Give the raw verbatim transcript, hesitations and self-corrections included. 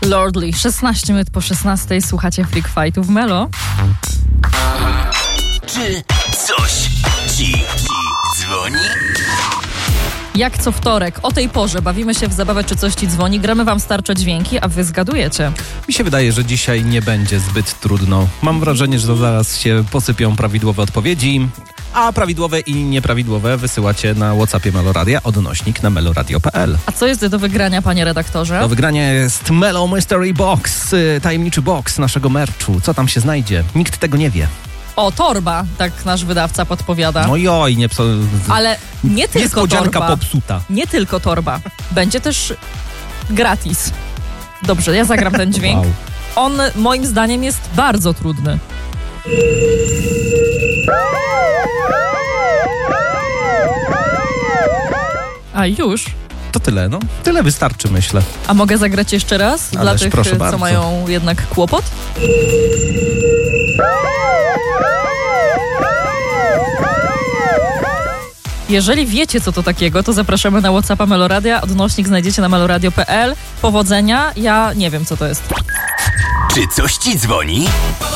Lordly, szesnaście minut po szesnastej, słuchacie Freak Fightów Melo. Czy coś ci dzwoni? Jak co wtorek, o tej porze bawimy się w zabawę Czy coś ci dzwoni, gramy wam starcze dźwięki, a wy zgadujecie. Mi się wydaje, że dzisiaj nie będzie zbyt trudno. Mam wrażenie, że zaraz się posypią prawidłowe odpowiedzi, a prawidłowe i nieprawidłowe wysyłacie na WhatsAppie Meloradia, odnośnik na meloradio kropka p l. A co jest do wygrania, panie redaktorze? Do wygrania jest Melo Mystery Box, tajemniczy box naszego merchu. Co tam się znajdzie? Nikt tego nie wie. O, torba, tak nasz wydawca podpowiada. No joj, nie pso... Ale nie tylko Niespodzianka torba. popsuta. Nie tylko torba. Będzie też gratis. Dobrze, ja zagram ten dźwięk. Wow. On moim zdaniem jest bardzo trudny. A już? To tyle, no. Tyle wystarczy, myślę. A mogę zagrać jeszcze raz? Dla Ależ tych, proszę co bardzo. mają jednak kłopot? Jeżeli wiecie, co to takiego, to zapraszamy na WhatsAppa Meloradia. Odnośnik znajdziecie na meloradio kropka p l. Powodzenia. Ja nie wiem, co to jest. Czy coś ci dzwoni?